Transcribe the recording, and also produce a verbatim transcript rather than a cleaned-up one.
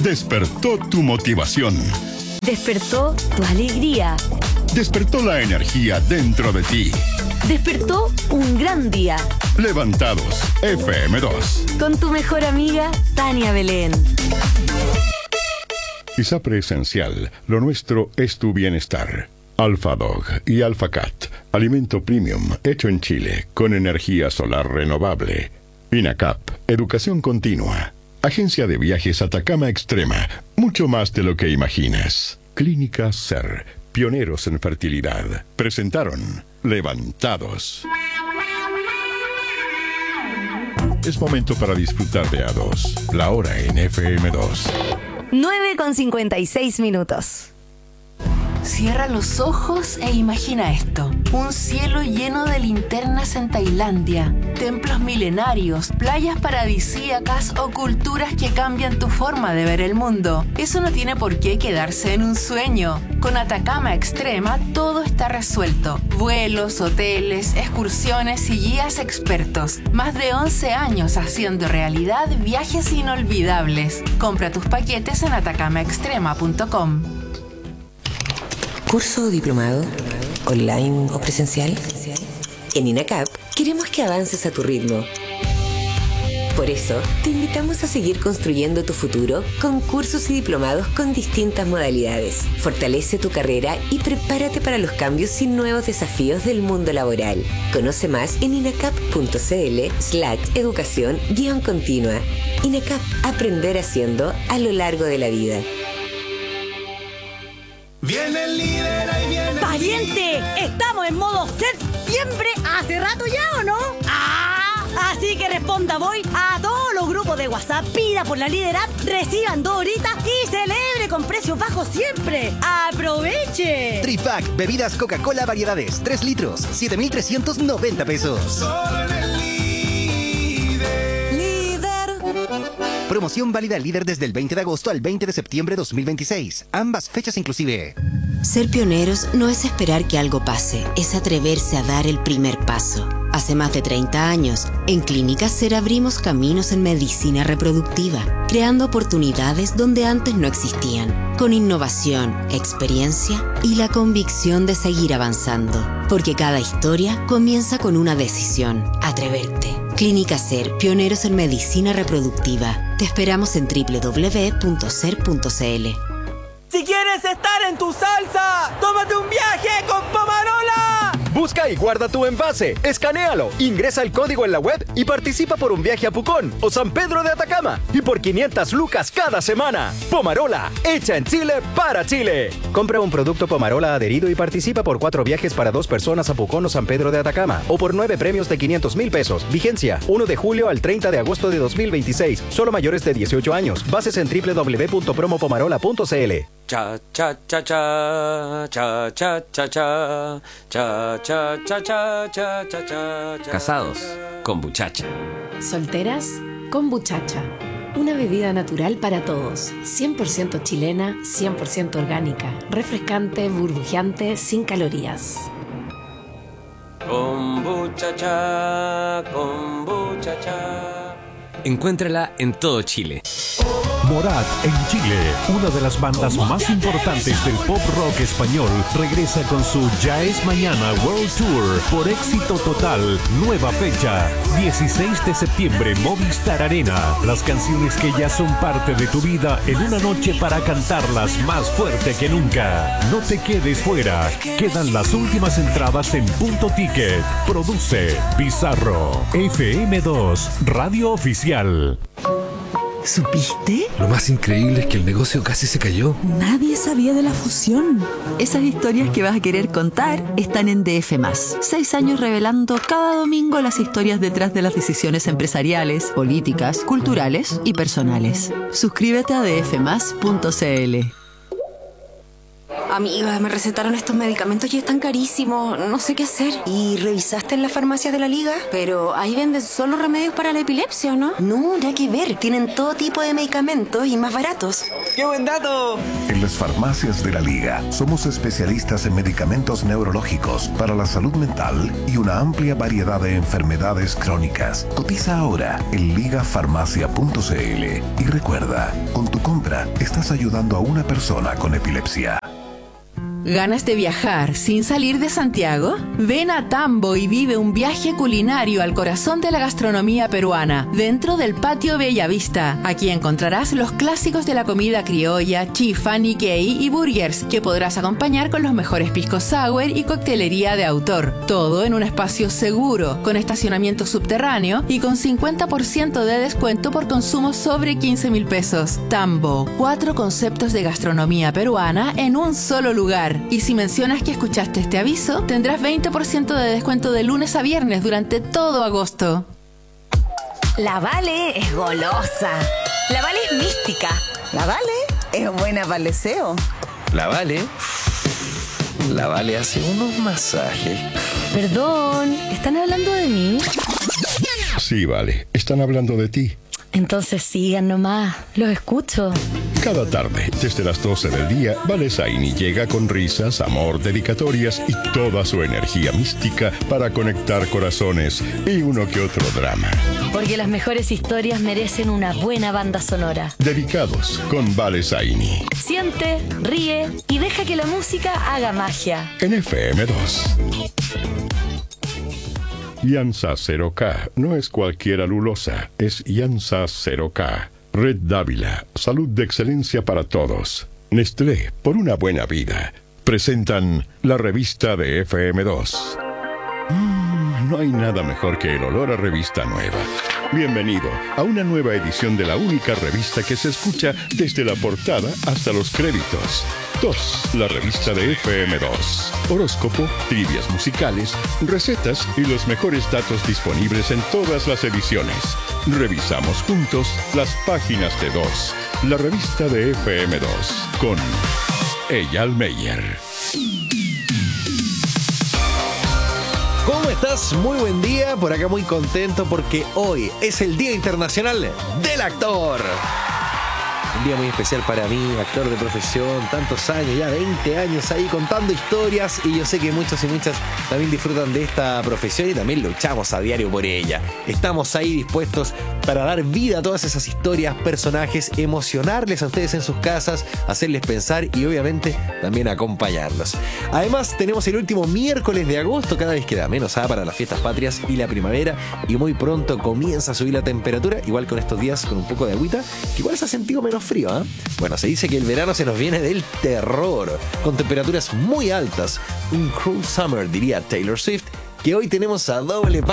Despertó tu motivación. Despertó tu alegría. Despertó la energía dentro de ti. Despertó un gran día. Levantados, F M dos. Con tu mejor amiga, Tania Belén. ISAPRE Esencial, lo nuestro es tu bienestar. Alpha Dog y Alpha Cat, alimento premium hecho en Chile con energía solar renovable. INACAP, educación continua. Agencia de Viajes Atacama Extrema, mucho más de lo que imaginas. Clínica SER, pioneros en fertilidad. Presentaron Levantados. Es momento para disfrutar de A dos, la hora en F M dos. nueve con cincuenta y seis minutos. Cierra los ojos e imagina esto. Un cielo lleno de linternas en Tailandia, templos milenarios, playas paradisíacas o culturas que cambian tu forma de ver el mundo. Eso no tiene por qué quedarse en un sueño. Con Atacama Extrema todo está resuelto. Vuelos, hoteles, excursiones y guías expertos. Más de once años haciendo realidad viajes inolvidables. Compra tus paquetes en atacama extrema punto com. ¿Curso o diplomado? ¿Online o presencial? En INACAP queremos que avances a tu ritmo. Por eso, te invitamos a seguir construyendo tu futuro con cursos y diplomados con distintas modalidades. Fortalece tu carrera y prepárate para los cambios y nuevos desafíos del mundo laboral. Conoce más en inacap.cl slash educación guión continua. INACAP, aprender haciendo a lo largo de la vida. Viene el líder, ahí viene. ¡Pariente! ¡Estamos en modo septiembre hace rato ya, ¿o no? ¡Ah! Así que responda voy a todos los grupos de WhatsApp, pida por la Líder App, reciban dos horitas y celebre con precios bajos siempre. ¡Aproveche! Tripack, bebidas Coca-Cola variedades, tres litros, siete mil trescientos noventa pesos. Solo en el líder. Líder. Promoción válida Líder desde el veinte de agosto al veinte de septiembre de dos mil veintiséis. Ambas fechas inclusive. Ser pioneros no es esperar que algo pase, es atreverse a dar el primer paso. Hace más de treinta años, en Clínica SER abrimos caminos en medicina reproductiva, creando oportunidades donde antes no existían, con innovación, experiencia y la convicción de seguir avanzando. Porque cada historia comienza con una decisión, atreverte. Clínica SER, pioneros en medicina reproductiva. Te esperamos en doble u doble u doble u punto ser punto c l. Si quieres estar en tu salsa, tómate un viaje con Pomarola. Busca y guarda tu envase, escanéalo, ingresa el código en la web y participa por un viaje a Pucón o San Pedro de Atacama y por quinientas lucas cada semana. Pomarola, hecha en Chile para Chile. Compra un producto Pomarola adherido y participa por cuatro viajes para dos personas a Pucón o San Pedro de Atacama o por nueve premios de quinientos mil pesos. Vigencia uno de julio al treinta de agosto de dos mil veintiséis. Solo mayores de dieciocho años. Bases en doble u doble u doble u punto promo pomarola punto c l. Cha cha cha cha cha cha cha cha cha cha cha cha cha cha cha. Casados con Buchacha. Solteras con Buchacha. Una bebida natural para todos, cien por ciento chilena, cien por ciento orgánica, refrescante, burbujeante, sin calorías. Con Buchacha, con Buchacha. Encuéntrala en todo Chile. Morat en Chile, una de las bandas más importantes del pop rock español, regresa con su Ya es Mañana World Tour por éxito total. Nueva fecha, dieciséis de septiembre, Movistar Arena. Las canciones que ya son parte de tu vida en una noche para cantarlas más fuerte que nunca. No te quedes fuera. Quedan las últimas entradas en Punto Ticket. Produce Bizarro. F M dos, Radio Oficial. ¿Supiste? Lo más increíble es que el negocio casi se cayó. Nadie sabía de la fusión. Esas historias que vas a querer contar están en D F más. Seis años revelando cada domingo las historias detrás de las decisiones empresariales, políticas, culturales y personales. Suscríbete a d f más punto c l. Amiga, me recetaron estos medicamentos y están carísimos. No sé qué hacer. ¿Y revisaste en las farmacias de la Liga? Pero ahí venden solo remedios para la epilepsia, ¿no? No, nada que ver. Tienen todo tipo de medicamentos y más baratos. ¡Qué buen dato! En las farmacias de la Liga somos especialistas en medicamentos neurológicos para la salud mental y una amplia variedad de enfermedades crónicas. Cotiza ahora en liga farmacia punto c l y recuerda, con tu compra estás ayudando a una persona con epilepsia. ¿Ganas de viajar sin salir de Santiago? Ven a Tambo y vive un viaje culinario al corazón de la gastronomía peruana, dentro del Patio Bellavista. Aquí encontrarás los clásicos de la comida criolla, chifa, nikkei y burgers, que podrás acompañar con los mejores pisco sour y coctelería de autor. Todo en un espacio seguro, con estacionamiento subterráneo y con cincuenta por ciento de descuento por consumo sobre quince mil pesos. Tambo, cuatro conceptos de gastronomía peruana en un solo lugar. Y si mencionas que escuchaste este aviso, tendrás veinte por ciento de descuento de lunes a viernes durante todo agosto. La Vale es golosa. La Vale es mística. La Vale es buena para el deseo. La Vale... La Vale hace unos masajes. Perdón, ¿están hablando de mí? Sí, Vale, están hablando de ti. Entonces sigan nomás, los escucho. Cada tarde, desde las doce del día, Vale Zaini llega con risas, amor, dedicatorias y toda su energía mística para conectar corazones y uno que otro drama. Porque las mejores historias merecen una buena banda sonora. Dedicados con Vale Zaini. Siente, ríe y deja que la música haga magia. En F M dos. Yansa cero K no es cualquier alulosa, es Yansa cero K. Red Dávila, salud de excelencia para todos. Nestlé, por una buena vida. Presentan la revista de F M dos. Mm, no hay nada mejor que el olor a revista nueva. Bienvenido a una nueva edición de la única revista que se escucha desde la portada hasta los créditos. dos. La revista de F M dos. Horóscopo, trivias musicales, recetas y los meyores datos disponibles en todas las ediciones. Revisamos juntos las páginas de dos. La revista de F M dos con Eyal Meyer. ¿Cómo estás? Muy buen día, por acá muy contento porque hoy es el Día Internacional del Actor. Un día muy especial para mí, actor de profesión, tantos años, ya veinte años ahí contando historias, y yo sé que muchos y muchas también disfrutan de esta profesión y también luchamos a diario por ella. Estamos ahí dispuestos para dar vida a todas esas historias, personajes, emocionarles a ustedes en sus casas, hacerles pensar y obviamente también acompañarlos. Además tenemos el último miércoles de agosto, cada vez queda menos ah, para las fiestas patrias y la primavera, y muy pronto comienza a subir la temperatura, igual con estos días con un poco de agüita, que igual se ha sentido menos frío, ¿eh? Bueno, se dice que el verano se nos viene del terror, con temperaturas muy altas, un cruel summer, diría Taylor Swift, que hoy tenemos a doble